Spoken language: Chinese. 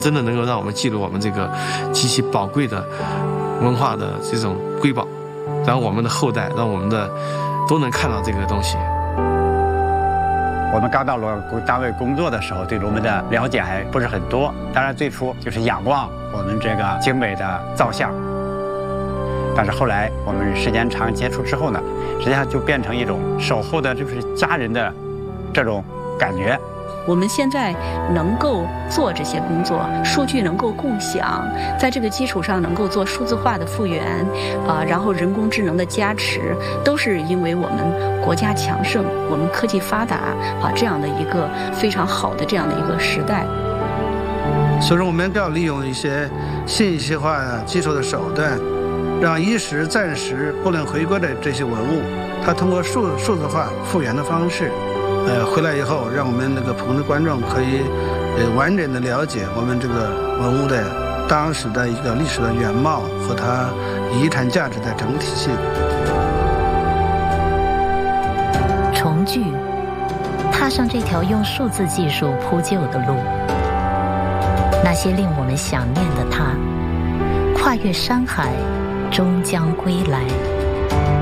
真的能够让我们记录我们这个极其宝贵的文化的这种瑰宝，让我们的后代，让我们的都能看到这个东西。 我们刚到罗单位工作的时候，对龙门的了解还不是很多。当然，最初就是仰望我们这个精美的造像，但是后来我们时间长接触之后呢，实际上就变成一种守候的，就是家人的这种感觉。 我们现在能够做这些工作，数据能够共享，在这个基础上能够做数字化的复原，然后人工智能的加持，都是因为我们国家强盛，我们科技发达这样的一个非常好的这样的一个时代。 所以说，我们要利用一些信息化技术的手段，让一时暂时不能回归的这些文物，它通过数字化复原的方式。回来以后，让我们那个普通的观众可以完整的了解我们这个文物的当时的一个历史的原貌和它遗产价值的整体性。 重聚，踏上这条用数字技术铺就的路，那些令我们想念的他，跨越山海，终将归来。